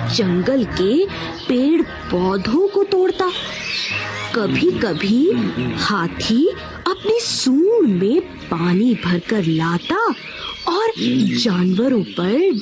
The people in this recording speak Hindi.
जंगल के पेड़ पौधों को तोड़ता। कभी-कभी हाथी अपनी सूंड में पानी भरकर लाता और जानवरों पर